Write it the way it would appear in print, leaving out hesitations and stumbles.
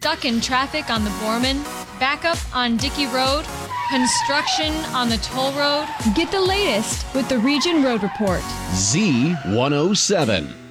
Stuck in traffic on the Borman? Backup on Dickey Road? Construction on the toll road? Get the latest with the Region Road Report. Z107.